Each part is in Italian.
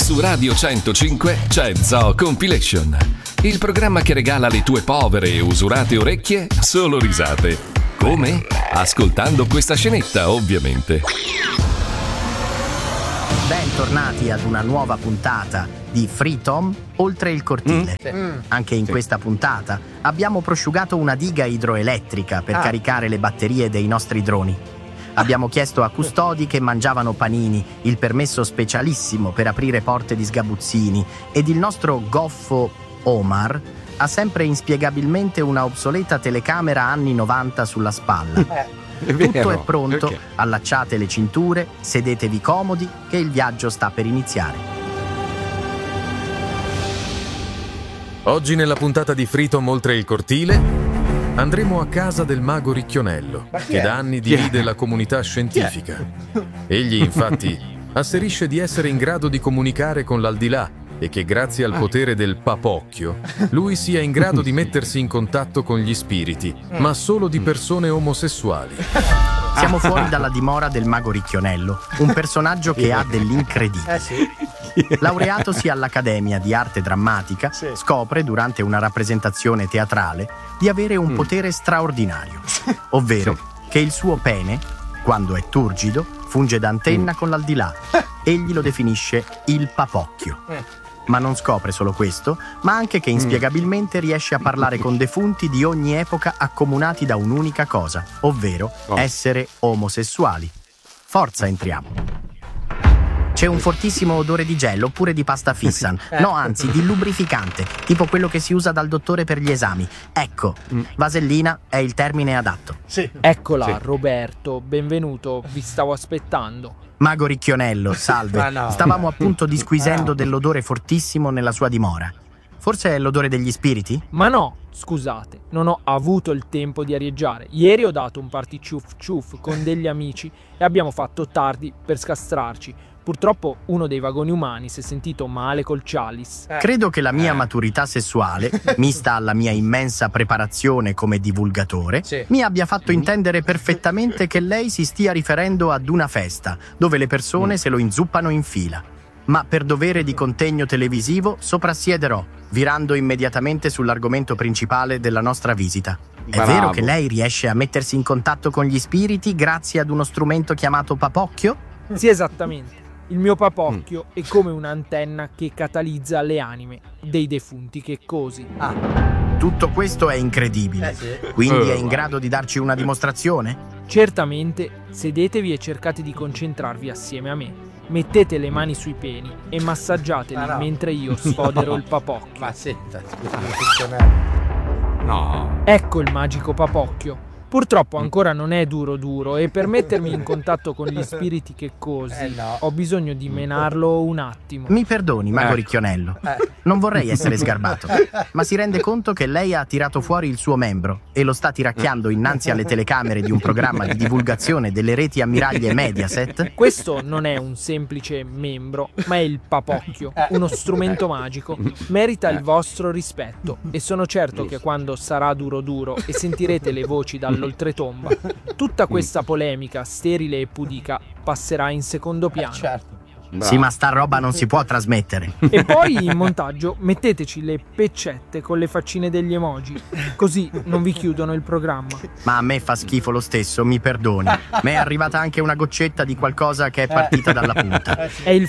Su Radio 105 c'è Zoo Compilation, il programma che regala alle tue povere e usurate orecchie solo risate. Come? Ascoltando questa scenetta, ovviamente. Bentornati ad una nuova puntata di Freetom oltre il cortile. Anche in questa puntata abbiamo prosciugato una diga idroelettrica per caricare le batterie dei nostri droni. Abbiamo chiesto a custodi che mangiavano panini il permesso specialissimo per aprire porte di sgabuzzini ed il nostro goffo Omar ha sempre inspiegabilmente una obsoleta telecamera anni 90 sulla spalla. Tutto è pronto, allacciate le cinture, sedetevi comodi che il viaggio sta per iniziare. Oggi nella puntata di Freetom oltre il cortile andremo a casa del mago Ricchionello, che da anni divide la comunità scientifica. Egli, infatti, asserisce di essere in grado di comunicare con l'aldilà e che grazie al potere del papocchio lui sia in grado di mettersi in contatto con gli spiriti, ma solo di persone omosessuali. Siamo fuori dalla dimora del mago Ricchionello, un personaggio che ha dell'incredibile. Laureatosi all'Accademia di Arte Drammatica, scopre durante una rappresentazione teatrale di avere un potere straordinario, ovvero che il suo pene, quando è turgido, funge da antenna con l'aldilà. Egli lo definisce il papocchio. Ma non scopre solo questo, ma anche che inspiegabilmente riesce a parlare con defunti di ogni epoca accomunati da un'unica cosa, ovvero essere omosessuali. Forza, entriamo. C'è un fortissimo odore di gel oppure di pasta fissan. No, anzi, di lubrificante, tipo quello che si usa dal dottore per gli esami. Ecco, vasellina è il termine adatto. Eccola, Roberto, benvenuto, vi stavo aspettando. Mago Ricchionello, salve. Stavamo appunto disquisendo dell'odore fortissimo nella sua dimora. Forse è l'odore degli spiriti? Ma no, scusate, non ho avuto il tempo di arieggiare. Ieri ho dato un party ciuff ciuff con degli amici e abbiamo fatto tardi per scastrarci. Purtroppo uno dei vagoni umani si è sentito male col chalice. Credo che la mia maturità sessuale, mista alla mia immensa preparazione come divulgatore, mi abbia fatto intendere perfettamente che lei si stia riferendo ad una festa, dove le persone se lo inzuppano in fila. Ma per dovere di contegno televisivo soprassiederò, virando immediatamente sull'argomento principale della nostra visita. È vero che lei riesce a mettersi in contatto con gli spiriti grazie ad uno strumento chiamato papocchio? Sì, esattamente. Il mio papocchio è come un'antenna che catalizza le anime dei defunti che cosi. Tutto questo è incredibile. Quindi è in grado di darci una dimostrazione? Certamente, sedetevi e cercate di concentrarvi assieme a me. Mettete le mani sui peni e massaggiateli mentre io sfodero il papocchio. Ma senta, scusa, No. Ecco il magico papocchio. Purtroppo ancora non è duro e per mettermi in contatto con gli spiriti che cosi ho bisogno di menarlo un attimo. Mi perdoni, mago Ricchionello. Non vorrei essere sgarbato, ma si rende conto che lei ha tirato fuori il suo membro e lo sta tiracchiando innanzi alle telecamere di un programma di divulgazione delle reti ammiraglie Mediaset? Questo non è un semplice membro, ma è il papocchio, uno strumento magico. Merita il vostro rispetto e sono certo che quando sarà duro e sentirete le voci dall'oltretomba, tutta questa polemica sterile e pudica passerà in secondo piano. Sì, ma sta roba non si può trasmettere. E poi in montaggio metteteci le peccette con le faccine degli emoji, così non vi chiudono il programma. Ma a me fa schifo lo stesso, mi perdoni. Mi è arrivata anche una goccetta di qualcosa che è partita dalla punta. È il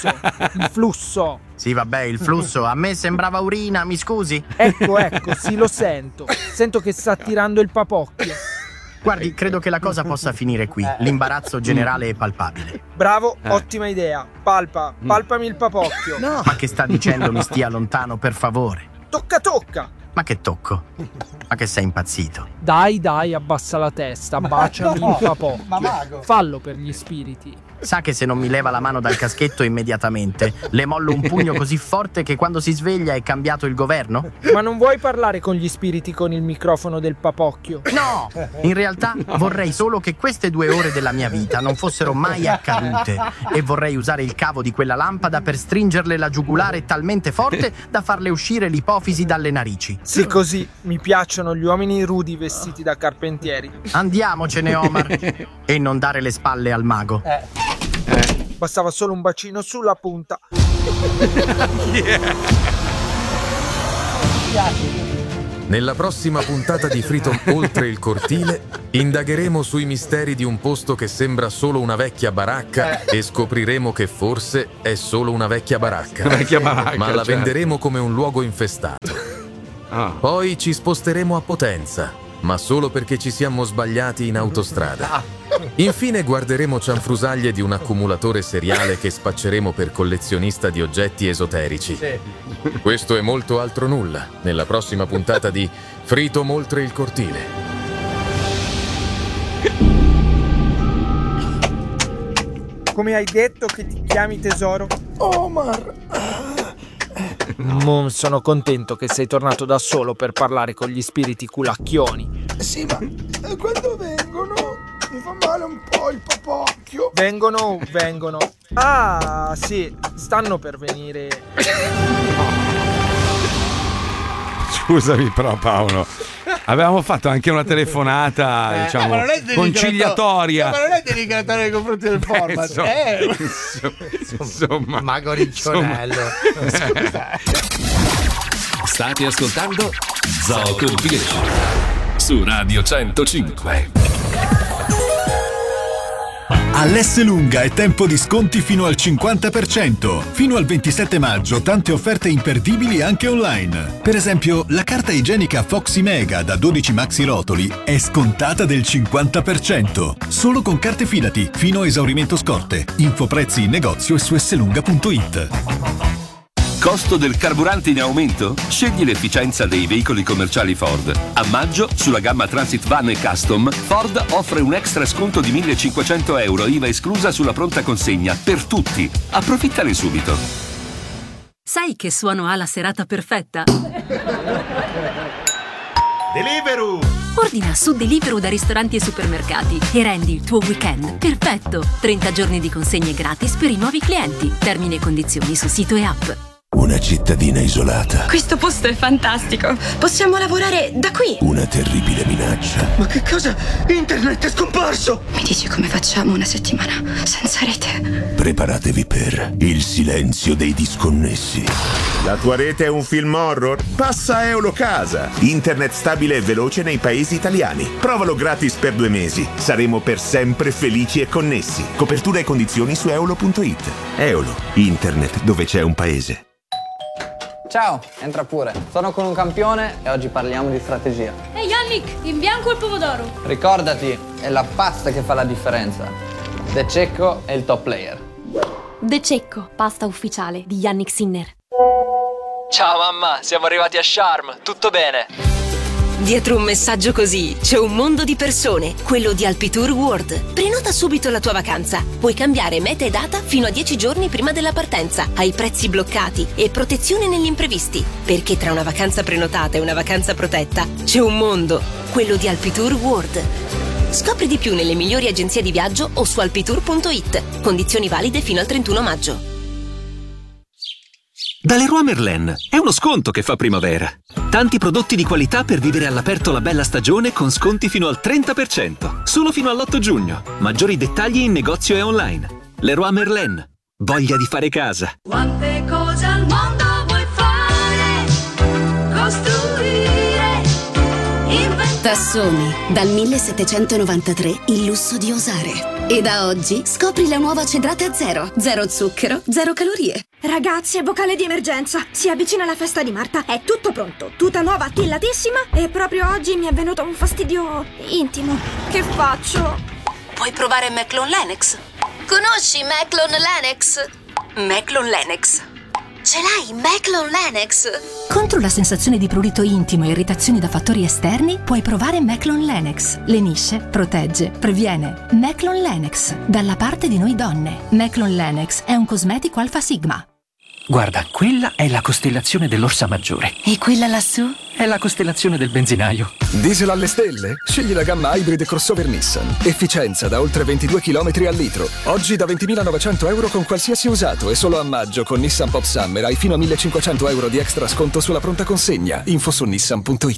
flusso. Sì, vabbè, il flusso. A me sembrava urina, mi scusi? Ecco, sì, lo sento. Sento che sta tirando il papocchio. Guardi, credo che la cosa possa finire qui. L'imbarazzo generale è palpabile. Bravo, ottima idea. Palpami il papocchio. No. Ma che sta dicendo mi stia lontano, per favore? Tocca. Ma che tocco? Ma che sei impazzito? Dai, abbassa la testa, baciami il papocchio. Ma mago. Fallo per gli spiriti. Sa che se non mi leva la mano dal caschetto immediatamente le mollo un pugno così forte che quando si sveglia è cambiato il governo? Ma non vuoi parlare con gli spiriti con il microfono del papocchio? No! In realtà vorrei solo che queste 2 ore della mia vita non fossero mai accadute e vorrei usare il cavo di quella lampada per stringerle la giugulare talmente forte da farle uscire l'ipofisi dalle narici. Sì, così mi piacciono gli uomini rudi vestiti da carpentieri. Andiamocene, Omar, e non dare le spalle al mago. Bastava solo un bacino sulla punta. Nella prossima puntata di Frito Oltre il cortile indagheremo sui misteri di un posto che sembra solo una vecchia baracca e scopriremo che forse è solo una vecchia baracca. Ma la venderemo come un luogo infestato. Poi ci sposteremo a Potenza, ma solo perché ci siamo sbagliati in autostrada. Infine guarderemo cianfrusaglie di un accumulatore seriale che spacceremo per collezionista di oggetti esoterici. Questo e molto altro nulla nella prossima puntata di Frito Oltre il cortile. Come hai detto che ti chiami tesoro? Omar. Sono contento che sei tornato da solo per parlare con gli spiriti culacchioni. Sì, ma quando vengono? Mi fa male un po' il papocchio. Vengono. Ah, sì, stanno per venire. Scusami però Paolo, avevamo fatto anche una telefonata, diciamo, conciliatoria. Ma non è denigratorio nei confronti del format. Insomma, Mago Riccionello. State ascoltando Zoo Compilation su Radio 105. All'Esselunga è tempo di sconti fino al 50%. Fino al 27 maggio tante offerte imperdibili anche online. Per esempio, la carta igienica Foxy Mega da 12 maxi rotoli è scontata del 50%. Solo con carte Fidati, fino a esaurimento scorte. Infoprezzi in negozio e su esselunga.it. Costo del carburante in aumento? Scegli l'efficienza dei veicoli commerciali Ford. A maggio, sulla gamma Transit Van e Custom, Ford offre un extra sconto di 1.500 euro, IVA esclusa sulla pronta consegna, per tutti. Approfittane subito. Sai che suono ha la serata perfetta? Deliveroo! Ordina su Deliveroo da ristoranti e supermercati e rendi il tuo weekend perfetto. 30 giorni di consegne gratis per i nuovi clienti. Termini e condizioni su sito e app. Una cittadina isolata. Questo posto è fantastico. Possiamo lavorare da qui. Una terribile minaccia. Ma che cosa? Internet è scomparso! Mi dici come facciamo una settimana senza rete? Preparatevi per il silenzio dei disconnessi. La tua rete è un film horror? Passa a Eulocasa. Internet stabile e veloce nei paesi italiani. Provalo gratis per 2 mesi. Saremo per sempre felici e connessi. Copertura e condizioni su eulo.it. Eulo, internet dove c'è un paese. Ciao, entra pure. Sono con un campione e oggi parliamo di strategia. Ehi Yannick, in bianco il pomodoro. Ricordati, è la pasta che fa la differenza. De Cecco è il top player. De Cecco, pasta ufficiale di Yannick Sinner. Ciao mamma, siamo arrivati a Sharm, tutto bene? Dietro un messaggio così c'è un mondo di persone, quello di Alpitour World. Prenota subito la tua vacanza. Puoi cambiare meta e data fino a 10 giorni prima della partenza, hai prezzi bloccati e protezione negli imprevisti. Perché tra una vacanza prenotata e una vacanza protetta c'è un mondo, quello di Alpitour World. Scopri di più nelle migliori agenzie di viaggio o su alpitour.it. Condizioni valide fino al 31 maggio. Da Leroy Merlin è uno sconto che fa primavera. Tanti prodotti di qualità per vivere all'aperto la bella stagione con sconti fino al 30%. Solo fino all'8 giugno. Maggiori dettagli in negozio e online. Leroy Merlin. Voglia di fare casa. Quante cose al mondo vuoi fare? Costruire, inventare. Tassoni, dal 1793 il lusso di osare. E da oggi scopri la nuova Cedrate Zero. Zero zucchero, zero calorie. Ragazzi, è vocale di emergenza. Si avvicina la festa di Marta. È tutto pronto. Tuta nuova, attillatissima. E proprio oggi mi è venuto un fastidio intimo. Che faccio? Puoi provare Maclon Lennox. Conosci Maclon Lennox? Maclon Lennox. Ce l'hai, Maclon Lennox? Contro la sensazione di prurito intimo e irritazioni da fattori esterni, puoi provare Maclon Lennox. Lenisce, protegge, previene. Maclon Lennox, dalla parte di noi donne. Maclon Lennox è un cosmetico Alfa Sigma. Guarda, quella è la costellazione dell'Orsa Maggiore. E quella lassù? È la costellazione del benzinaio. Diesel alle stelle? Scegli la gamma Hybrid Crossover Nissan. Efficienza da oltre 22 km al litro. Oggi da 20.900 euro con qualsiasi usato e solo a maggio con Nissan Pop Summer hai fino a 1.500 euro di extra sconto sulla pronta consegna. Info su nissan.it.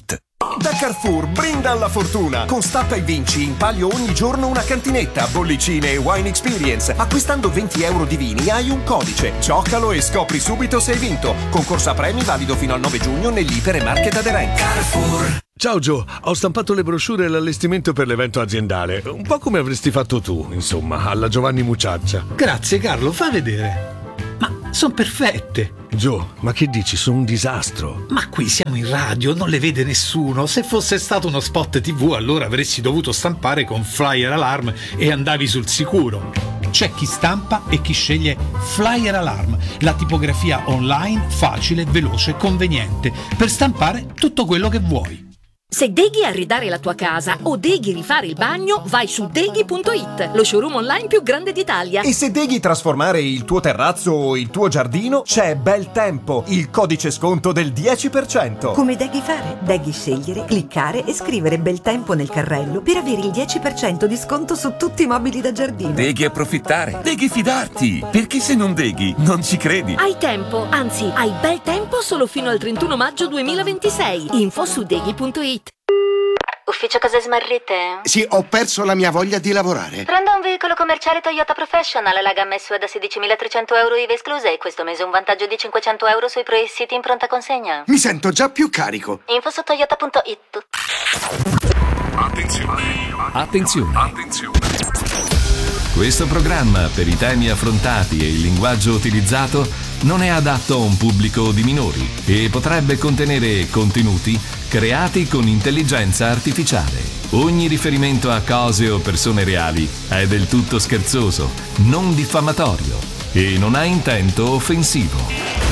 Da Carrefour brinda alla fortuna. Con Stappa e vinci in palio ogni giorno una cantinetta, bollicine e wine experience. Acquistando 20 euro di vini hai un codice. Giocalo e scopri subito se hai vinto. Concorso a premi valido fino al 9 giugno nell'Iper e Market aderenti. Carrefour. Ciao Gio, ho stampato le brochure e l'allestimento per l'evento aziendale. Un po' come avresti fatto tu, insomma, alla Giovanni Mucciaccia. Grazie Carlo, fa vedere. Ma sono perfette. Gio, ma che dici? Sono un disastro. Ma qui siamo in radio, non le vede nessuno. Se fosse stato uno spot TV, allora avresti dovuto stampare con Flyer Alarm e andavi sul sicuro. C'è chi stampa e chi sceglie Flyer Alarm, la tipografia online, facile, veloce, conveniente, per stampare tutto quello che vuoi. Se deghi arredare la tua casa o deghi rifare il bagno, vai su deghi.it, lo showroom online più grande d'Italia. E se deghi trasformare il tuo terrazzo o il tuo giardino, c'è Bel Tempo, il codice sconto del 10%. Come deghi fare? Deghi scegliere, cliccare e scrivere Bel Tempo nel carrello per avere il 10% di sconto su tutti i mobili da giardino. Deghi approfittare, deghi fidarti, perché se non deghi non ci credi. Hai tempo, anzi hai bel tempo solo fino al 31 maggio 2026. Info su deghi.it. Ufficio cose smarrite? Sì, ho perso la mia voglia di lavorare. Prendo un veicolo commerciale Toyota Professional, la gamma SUV da 16.300 euro IVA escluse e questo mese un vantaggio di 500 euro sui pre-siti in pronta consegna. Mi sento già più carico. Info su toyota.it. Attenzione. Questo programma, per i temi affrontati e il linguaggio utilizzato, non è adatto a un pubblico di minori e potrebbe contenere contenuti creati con intelligenza artificiale. Ogni riferimento a cose o persone reali è del tutto scherzoso, non diffamatorio e non ha intento offensivo.